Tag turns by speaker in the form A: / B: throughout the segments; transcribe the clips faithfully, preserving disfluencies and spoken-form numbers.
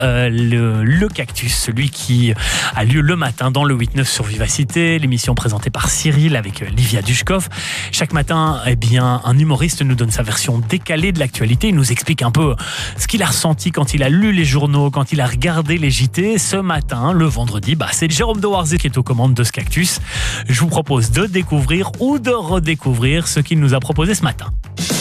A: euh, le, le Cactus, celui qui a lieu le matin dans le huit neuf sur Vivacité, l'émission présentée par Cyril avec Livia Dushkov. Chaque matin, eh bien, un humoriste nous donne sa version décalée de l'actualité. Il nous explique un peu ce qu'il a ressenti quand il a lu les journaux, quand il a regardé les J T. Ce matin, le vendredi, bah, c'est Jérôme Dewarzé qui est aux commandes de ce Cactus. Je vous propose de découvrir ou de redécouvrir ce qu'il nous a proposé ce matin.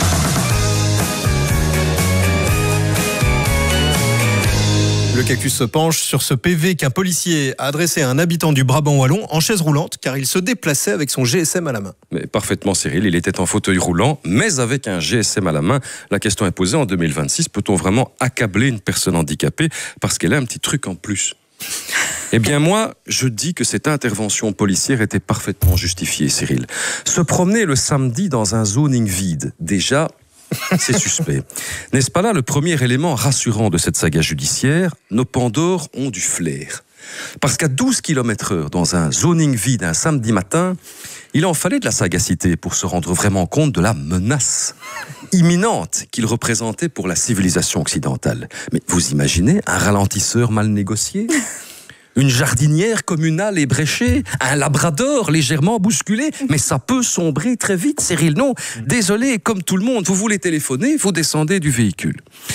B: Le Cactus se penche sur ce P V qu'un policier a adressé à un habitant du Brabant wallon en chaise roulante car il se déplaçait avec son G S M à la main.
C: Mais parfaitement, Cyril, il était en fauteuil roulant, mais avec un G S M à la main. La question est posée en deux mille vingt-six, peut-on vraiment accabler une personne handicapée parce qu'elle a un petit truc en plus ? Eh bien moi, je dis que cette intervention policière était parfaitement justifiée, Cyril. Se promener le samedi dans un zoning vide, déjà... c'est suspect. N'est-ce pas là le premier élément rassurant de cette saga judiciaire ? Nos Pandores ont du flair. Parce qu'à douze kilomètres heure, dans un zoning vide un samedi matin, il en fallait de la sagacité pour se rendre vraiment compte de la menace imminente qu'il représentait pour la civilisation occidentale. Mais vous imaginez un ralentisseur mal négocié ? Une jardinière communale ébréchée, un labrador légèrement bousculé, mais ça peut sombrer très vite, Cyril. Non, désolé, comme tout le monde, vous voulez téléphoner, vous descendez du véhicule.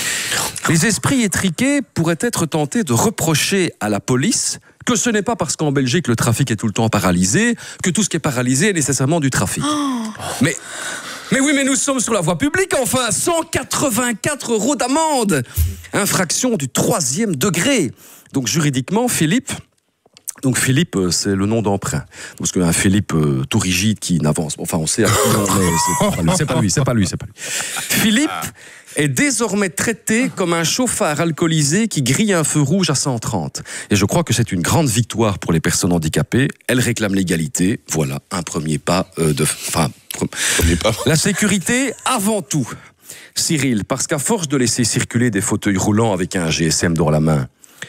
C: Les esprits étriqués pourraient être tentés de reprocher à la police que ce n'est pas parce qu'en Belgique le trafic est tout le temps paralysé, que tout ce qui est paralysé est nécessairement du trafic. Oh. Mais... Mais oui, mais nous sommes sur la voie publique, enfin, cent quatre-vingt-quatre euros d'amende. Infraction du troisième degré. Donc juridiquement, Philippe, donc Philippe, c'est le nom d'emprunt. Parce qu'un Philippe euh, tout rigide qui n'avance, enfin on sait à qui on est, c'est pas lui, c'est pas lui, c'est pas lui. Philippe est désormais traité comme un chauffard alcoolisé qui grille un feu rouge à cent trente. Et je crois que c'est une grande victoire pour les personnes handicapées. Elles réclament l'égalité. Voilà, un premier pas euh, de... Enfin, premier pas. La sécurité avant tout, Cyril, parce qu'à force de laisser circuler des fauteuils roulants avec un G S M dans la main,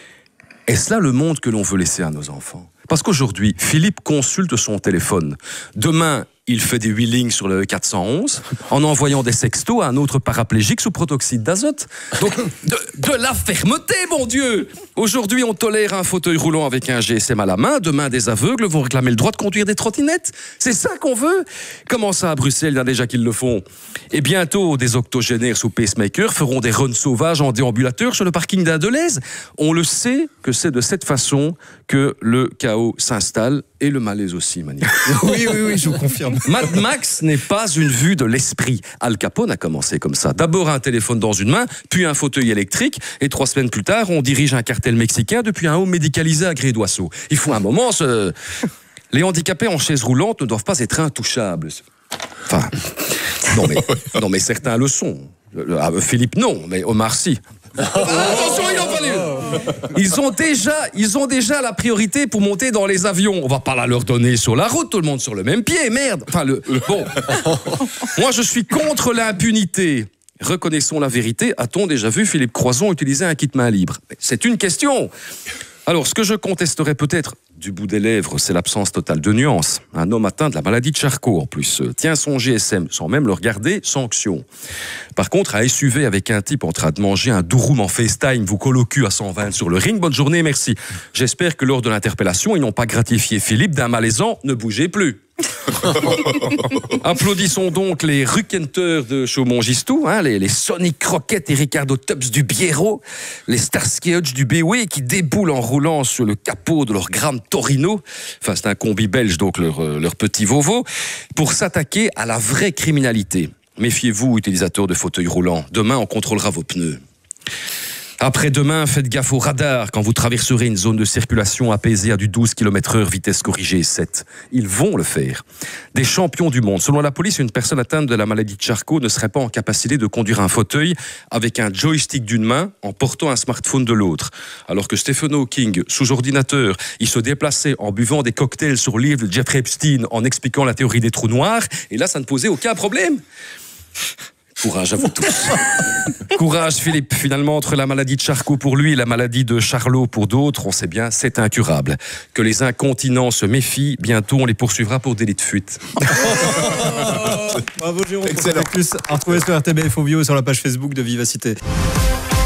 C: est-ce là le monde que l'on veut laisser à nos enfants ? Parce qu'aujourd'hui, Philippe consulte son téléphone. Demain, il fait des wheelings sur le E quatre cent onze en envoyant des sextos à un autre paraplégique sous protoxyde d'azote. Donc, de, de la fermeté, mon Dieu ! Aujourd'hui, on tolère un fauteuil roulant avec un G S M à la main. Demain, des aveugles vont réclamer le droit de conduire des trottinettes. C'est ça qu'on veut ? Comment ça, à Bruxelles, il y en a déjà qui le font ? Et bientôt, des octogénaires sous pacemaker feront des runs sauvages en déambulateur sur le parking d'Adelaize. On le sait que c'est de cette façon que le chaos s'installe et le malaise aussi, Mani.
B: Oui, oui, oui, je vous confirme.
C: Mad Max n'est pas une vue de l'esprit. Al Capone a commencé comme ça. D'abord un téléphone dans une main, puis un fauteuil électrique, et trois semaines plus tard, on dirige un cartel mexicain depuis un home médicalisé à gré d'oiseau. Il faut un moment se... Les handicapés en chaise roulante ne doivent pas être intouchables. Enfin, non mais, non mais certains le sont. Philippe, non, mais Omar, si. Ah, attention, il en fallait. Ils ont déjà, ils ont déjà la priorité pour monter dans les avions. On va pas la leur donner sur la route, tout le monde sur le même pied, merde. Enfin, le, bon. Moi, je suis contre l'impunité. Reconnaissons la vérité. A-t-on déjà vu Philippe Croison utiliser un kit main libre ? C'est une question. Alors, ce que je contesterais peut-être du bout des lèvres, c'est l'absence totale de nuances. Un homme atteint de la maladie de Charcot, en plus, tient son G S M sans même le regarder, sanction. Par contre, à S U V avec un type en train de manger un douroum en FaceTime, vous colle au cul à cent vingt sur le ring, bonne journée, merci. J'espère que lors de l'interpellation, ils n'ont pas gratifié Philippe d'un malaisant, ne bougez plus. Applaudissons donc les Ruckenteurs de Chaumont-Gistou, hein, les, les Sonic Croquettes et Ricardo Tubbs du Biero, les Starsky Hutch du B W qui déboulent en roulant sur le capot de leur Gran Torino, enfin c'est un combi belge donc leur, leur petit Vovo, pour s'attaquer à la vraie criminalité. Méfiez-vous, utilisateurs de fauteuils roulants, demain on contrôlera vos pneus. Après-demain, faites gaffe au radar quand vous traverserez une zone de circulation apaisée à du douze kilomètres heure, vitesse corrigée sept. Ils vont le faire. Des champions du monde. Selon la police, une personne atteinte de la maladie de Charcot ne serait pas en capacité de conduire un fauteuil avec un joystick d'une main en portant un smartphone de l'autre. Alors que Stephen Hawking, sous ordinateur, il se déplaçait en buvant des cocktails sur le livre de Jeffrey Epstein en expliquant la théorie des trous noirs, et là, ça ne posait aucun problème. Courage à vous tous. Courage Philippe, finalement entre la maladie de Charcot pour lui et la maladie de Charlot pour d'autres, on sait bien, c'est incurable. Que les incontinents se méfient, bientôt on les poursuivra pour délit de fuite.
B: Bravo Jérôme, excellent. Plus à retrouver sur R T B F Audio sur la page Facebook de Vivacité.